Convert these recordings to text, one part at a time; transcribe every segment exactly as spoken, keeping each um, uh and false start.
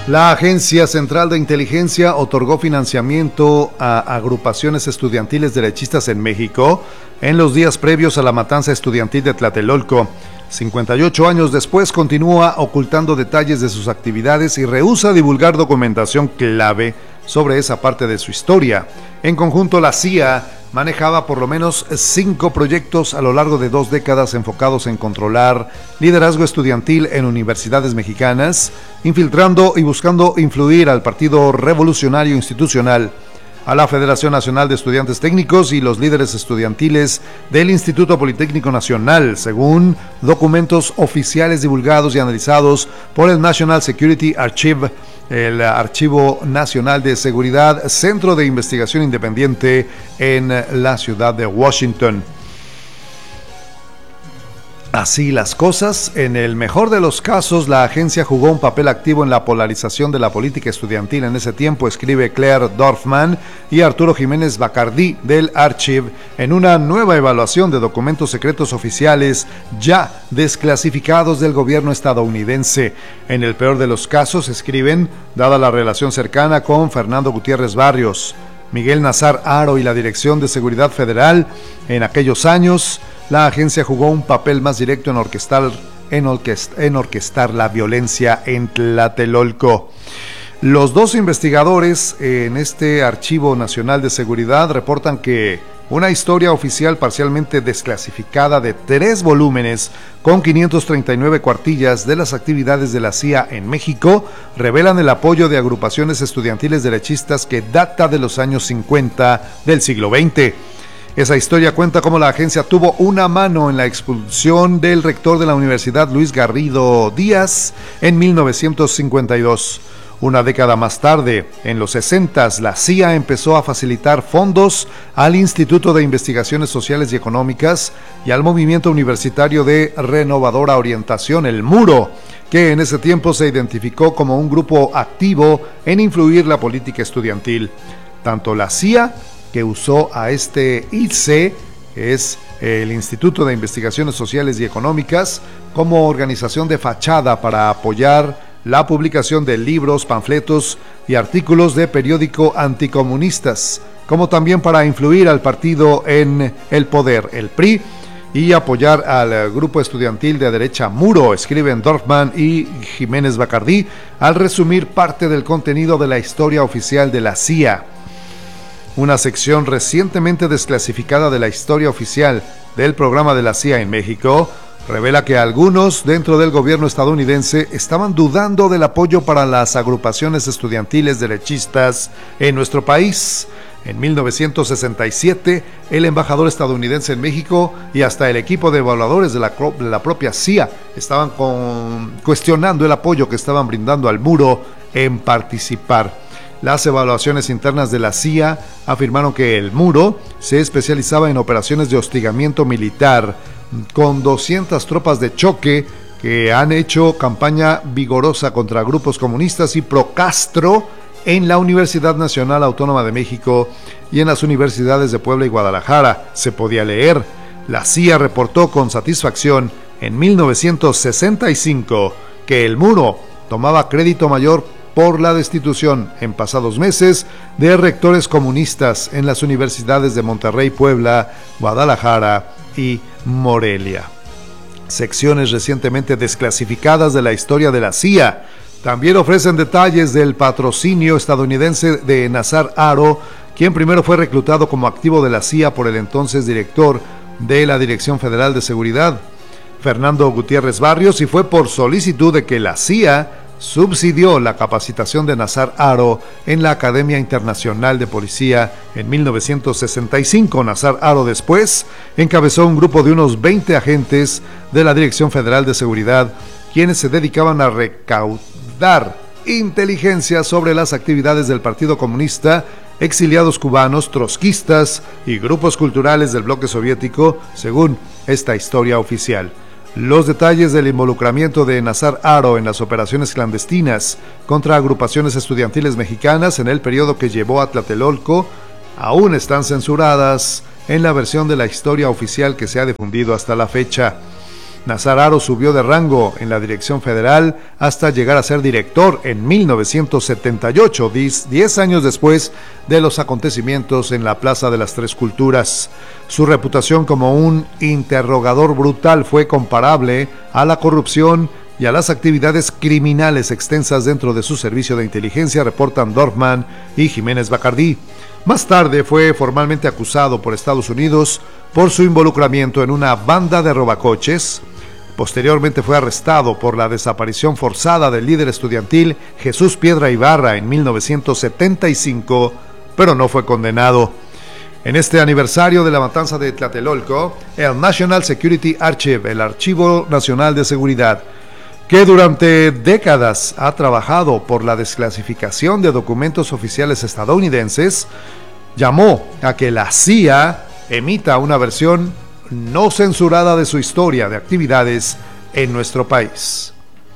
La Agencia Central de Inteligencia otorgó financiamiento a agrupaciones estudiantiles derechistas en México en los días previos a la matanza estudiantil de Tlatelolco. cincuenta y ocho años después continúa ocultando detalles de sus actividades y rehúsa divulgar documentación clave sobre esa parte de su historia. En conjunto, la C I A manejaba por lo menos cinco proyectos a lo largo de dos décadas enfocados en controlar liderazgo estudiantil en universidades mexicanas, infiltrando y buscando influir al Partido Revolucionario Institucional, a la Federación Nacional de Estudiantes Técnicos y los líderes estudiantiles del Instituto Politécnico Nacional, según documentos oficiales divulgados y analizados por el National Security Archive, el Archivo Nacional de Seguridad, Centro de Investigación Independiente en la ciudad de Washington. Así las cosas, en el mejor de los casos, la agencia jugó un papel activo en la polarización de la política estudiantil en ese tiempo, escribe Claire Dorfman y Arturo Jiménez Bacardí del Archive en una nueva evaluación de documentos secretos oficiales ya desclasificados del gobierno estadounidense. En el peor de los casos, escriben, dada la relación cercana con Fernando Gutiérrez Barrios, Miguel Nazar Haro y la Dirección de Seguridad Federal, en aquellos años, la agencia jugó un papel más directo en orquestar, en, orquest, en orquestar la violencia en Tlatelolco. Los dos investigadores en este Archivo Nacional de Seguridad reportan que una historia oficial parcialmente desclasificada de tres volúmenes con quinientas treinta y nueve cuartillas de las actividades de la C I A en México revelan el apoyo de agrupaciones estudiantiles derechistas que data de los años cincuenta del siglo veinte. Esa historia cuenta cómo la agencia tuvo una mano en la expulsión del rector de la Universidad, Luis Garrido Díaz, en mil novecientos cincuenta y dos. Una década más tarde, en los sesentas, la C I A empezó a facilitar fondos al Instituto de Investigaciones Sociales y Económicas y al Movimiento Universitario de Renovadora Orientación, el MURO, que en ese tiempo se identificó como un grupo activo en influir la política estudiantil. Tanto la C I A, que usó a este I C, que es el Instituto de Investigaciones Sociales y Económicas, como organización de fachada para apoyar la publicación de libros, panfletos y artículos de periódico anticomunistas, como también para influir al partido en el poder, el P R I, y apoyar al grupo estudiantil de derecha MURO, escriben Dorfman y Jiménez Bacardí, al resumir parte del contenido de la historia oficial de la C I A. Una sección recientemente desclasificada de la historia oficial del programa de la C I A en México revela que algunos dentro del gobierno estadounidense estaban dudando del apoyo para las agrupaciones estudiantiles derechistas en nuestro país. En mil novecientos sesenta y siete, el embajador estadounidense en México y hasta el equipo de evaluadores de la, de la propia C I A estaban con, cuestionando el apoyo que estaban brindando al MURO en participar. Las evaluaciones internas de la C I A afirmaron que el MURO se especializaba en operaciones de hostigamiento militar, con doscientas tropas de choque que han hecho campaña vigorosa contra grupos comunistas y pro-Castro en la Universidad Nacional Autónoma de México y en las universidades de Puebla y Guadalajara. Se podía leer. La C I A reportó con satisfacción en mil novecientos sesenta y cinco que el MURO tomaba crédito mayor por la destitución en pasados meses de rectores comunistas en las universidades de Monterrey, Puebla, Guadalajara y Morelia. Secciones recientemente desclasificadas de la historia de la C I A también ofrecen detalles del patrocinio estadounidense de Nazar Haro, quien primero fue reclutado como activo de la C I A por el entonces director de la Dirección Federal de Seguridad, Fernando Gutiérrez Barrios, y fue por solicitud de que la C I A subsidió la capacitación de Nazar Haro en la Academia Internacional de Policía en mil novecientos sesenta y cinco. Nazar Haro después encabezó un grupo de unos veinte agentes de la Dirección Federal de Seguridad, quienes se dedicaban a recaudar inteligencia sobre las actividades del Partido Comunista, exiliados cubanos, trotskistas y grupos culturales del bloque soviético, según esta historia oficial. Los detalles del involucramiento de Nazar Haro en las operaciones clandestinas contra agrupaciones estudiantiles mexicanas en el periodo que llevó a Tlatelolco aún están censuradas en la versión de la historia oficial que se ha difundido hasta la fecha. Nazar Haro subió de rango en la dirección federal hasta llegar a ser director en mil novecientos setenta y ocho, diez años después de los acontecimientos en la Plaza de las Tres Culturas. Su reputación como un interrogador brutal fue comparable a la corrupción y a las actividades criminales extensas dentro de su servicio de inteligencia, reportan Dorfman y Jiménez Bacardí. Más tarde fue formalmente acusado por Estados Unidos por su involucramiento en una banda de robacoches. Posteriormente fue arrestado por la desaparición forzada del líder estudiantil Jesús Piedra Ibarra en mil novecientos setenta y cinco, pero no fue condenado. En este aniversario de la matanza de Tlatelolco, el National Security Archive, el Archivo Nacional de Seguridad, que durante décadas ha trabajado por la desclasificación de documentos oficiales estadounidenses, llamó a que la C I A emita una versión no censurada de su historia de actividades en nuestro país.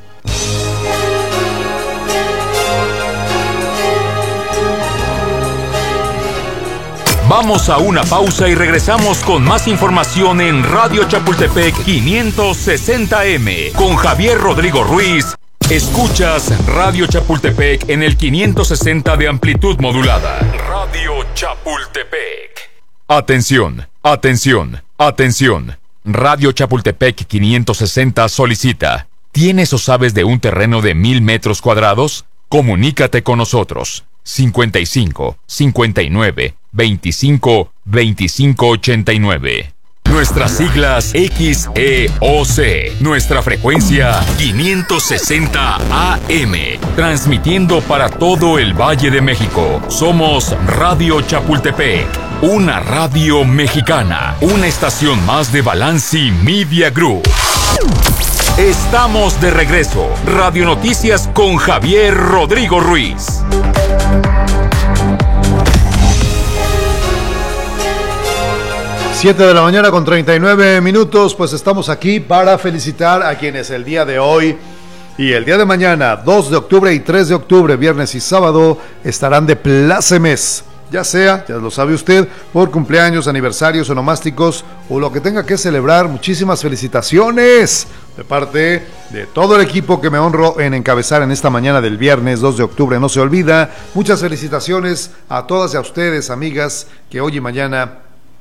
Vamos a una pausa y regresamos con más información en Radio Chapultepec quinientos sesenta eme con Javier Rodrigo Ruiz. Escuchas Radio Chapultepec en el quinientos sesenta de amplitud modulada. Radio Chapultepec. Atención, atención, atención. Radio Chapultepec quinientos sesenta solicita: ¿tienes o sabes de un terreno de mil metros cuadrados? Comunícate con nosotros. cincuenta y cinco, cincuenta y nueve, veinticinco, veinticinco ochenta y nueve. Nuestras siglas X E O C. Nuestra frecuencia quinientos sesenta A M. Transmitiendo para todo el Valle de México. Somos Radio Chapultepec, una radio mexicana. Una estación más de Balanci Media Group. Estamos de regreso. Radio Noticias con Javier Rodrigo Ruiz. siete de la mañana con treinta y nueve minutos, pues estamos aquí para felicitar a quienes el día de hoy y el día de mañana, dos de octubre y tres de octubre, viernes y sábado, estarán de plácemes. Ya sea, ya lo sabe usted, por cumpleaños, aniversarios, onomásticos o lo que tenga que celebrar. Muchísimas felicitaciones de parte de todo el equipo que me honro en encabezar en esta mañana del viernes dos de octubre. No se olvida, muchas felicitaciones a todas y a ustedes, amigas, que hoy y mañana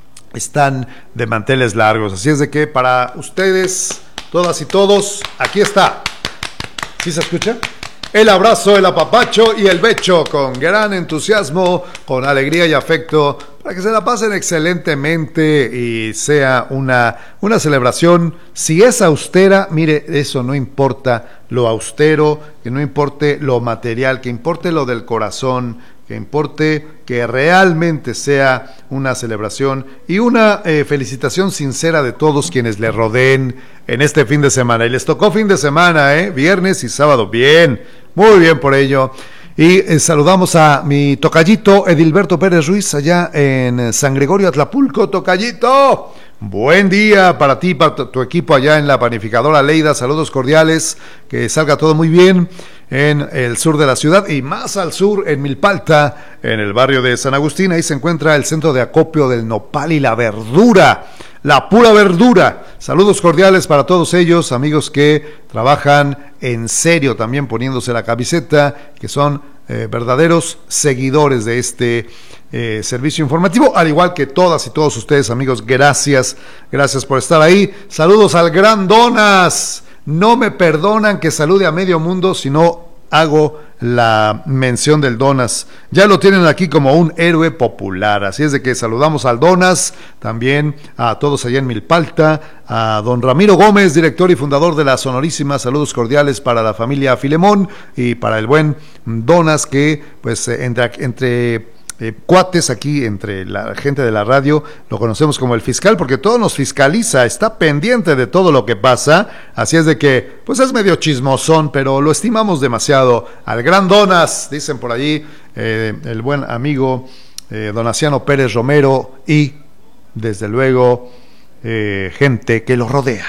están de manteles largos. Así es de que para ustedes, todas y todos, aquí está. ¿Sí se escucha? El abrazo, el apapacho y el becho con gran entusiasmo, con alegría y afecto, para que se la pasen excelentemente y sea una, una celebración. Si es austera, mire, eso no importa lo austero, que no importe lo material, que importe lo del corazón, que importe que realmente sea una celebración y una eh, felicitación sincera de todos quienes le rodeen en este fin de semana. Y les tocó fin de semana, ¿eh? Viernes y sábado. Bien, muy bien por ello. Y eh, saludamos a mi tocallito Edilberto Pérez Ruiz allá en San Gregorio Atlapulco. Tocallito, buen día para ti, para tu, tu equipo allá en la panificadora Leida. Saludos cordiales, que salga todo muy bien en el sur de la ciudad y más al sur en Milpalta, en el barrio de San Agustín. Ahí se encuentra el centro de acopio del nopal y la verdura, la pura verdura. Saludos cordiales para todos ellos, amigos que trabajan en serio también poniéndose la camiseta, que son eh, verdaderos seguidores de este eh, servicio informativo, al igual que todas y todos ustedes, amigos. Gracias, gracias por estar ahí. Saludos al Gran Donas. No me perdonan que salude a medio mundo si no hago la mención del Donas. Ya lo tienen aquí como un héroe popular, así es de que saludamos al Donas, también a todos allá en Milpalta, a don Ramiro Gómez, director y fundador de La Sonorísima. Saludos cordiales para la familia Filemón y para el buen Donas, que pues entre... entre Eh, cuates aquí entre la gente de la radio, lo conocemos como el fiscal, porque todo nos fiscaliza, está pendiente de todo lo que pasa, así es de que, pues es medio chismosón, pero lo estimamos demasiado al Gran Donas, dicen por allí, eh, el buen amigo eh, Donaciano Pérez Romero y, desde luego, eh, gente que lo rodea.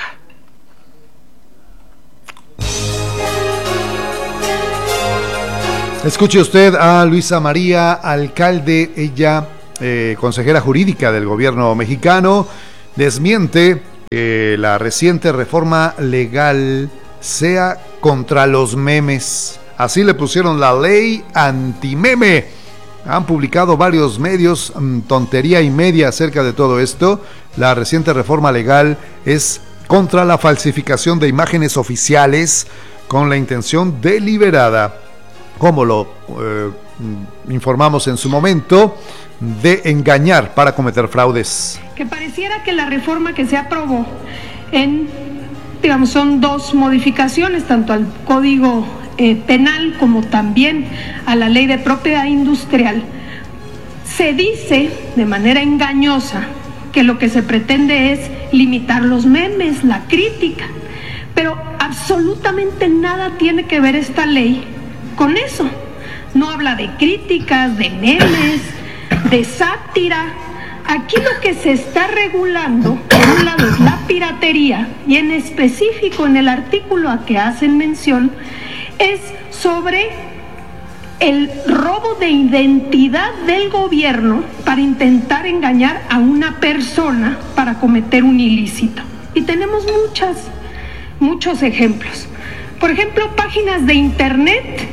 Escuche usted a Luisa María Alcalde, ella eh, consejera jurídica del gobierno mexicano, desmiente que la reciente reforma legal sea contra los memes. Así le pusieron la ley antimeme. Han publicado varios medios mmm, tontería y media acerca de todo esto. La reciente reforma legal es contra la falsificación de imágenes oficiales con la intención deliberada, como lo eh, informamos en su momento, de engañar para cometer fraudes. Que pareciera que la reforma que se aprobó en, digamos, son dos modificaciones, tanto al Código eh, Penal como también a la Ley de Propiedad Industrial. Se dice de manera engañosa que lo que se pretende es limitar los memes, la crítica, pero absolutamente nada tiene que ver esta ley con eso. No habla de críticas, de memes, de sátira. Aquí lo que se está regulando, por un lado, es la piratería, y en específico en el artículo a que hacen mención, es sobre el robo de identidad del gobierno para intentar engañar a una persona para cometer un ilícito. Y tenemos muchas, muchos ejemplos. Por ejemplo, páginas de internet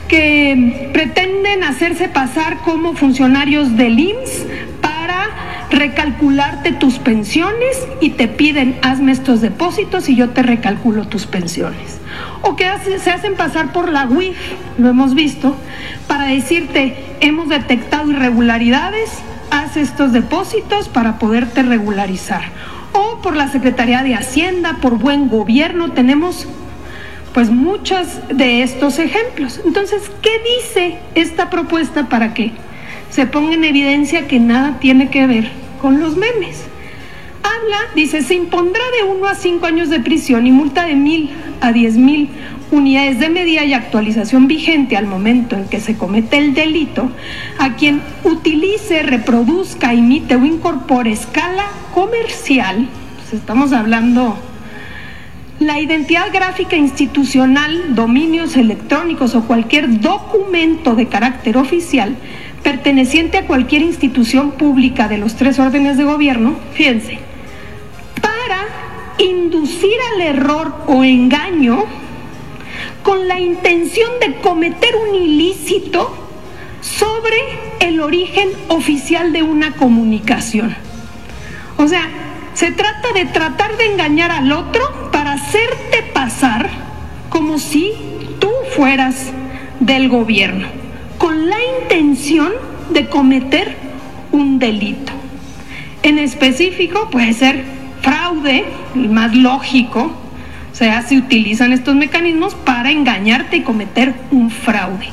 que pretenden hacerse pasar como funcionarios del I M S S para recalcularte tus pensiones y te piden, hazme estos depósitos y yo te recalculo tus pensiones. O que hace, se hacen pasar por la U I F, lo hemos visto, para decirte, hemos detectado irregularidades, haz estos depósitos para poderte regularizar. O por la Secretaría de Hacienda, por Buen Gobierno, tenemos pues muchos de estos ejemplos. Entonces, ¿qué dice esta propuesta para que se ponga en evidencia que nada tiene que ver con los memes? Habla, dice, se impondrá de uno a cinco años de prisión y multa de mil a diez mil unidades de medida y actualización vigente al momento en que se comete el delito a quien utilice, reproduzca, imite o incorpore escala comercial, pues estamos hablando, la identidad gráfica institucional, dominios electrónicos o cualquier documento de carácter oficial perteneciente a cualquier institución pública de los tres órdenes de gobierno, fíjense, para inducir al error o engaño con la intención de cometer un ilícito sobre el origen oficial de una comunicación. O sea, se trata de tratar de engañar al otro para hacerte pasar como si tú fueras del gobierno, con la intención de cometer un delito. En específico puede ser fraude, el más lógico, o sea, se utilizan estos mecanismos para engañarte y cometer un fraude.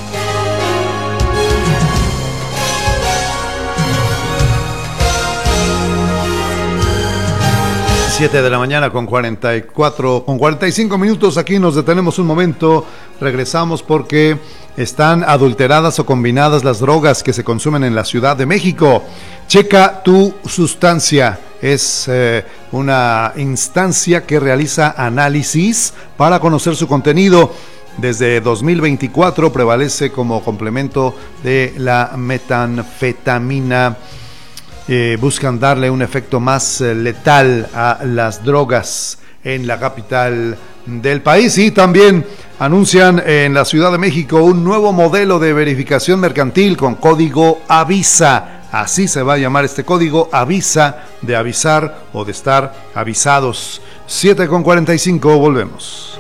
siete de la mañana con cuarenta y cuatro, con cuarenta y cinco minutos. Aquí nos detenemos un momento, regresamos porque están adulteradas o combinadas las drogas que se consumen en la Ciudad de México. Checa tu sustancia. Es eh, una instancia que realiza análisis para conocer su contenido. Desde dos mil veinticuatro prevalece como complemento de la metanfetamina. Eh, buscan darle un efecto más eh, letal a las drogas en la capital del país, y también anuncian en la Ciudad de México un nuevo modelo de verificación mercantil con código Avisa. Así se va a llamar este código, Avisa, de avisar o de estar avisados. siete con cuarenta y cinco, volvemos.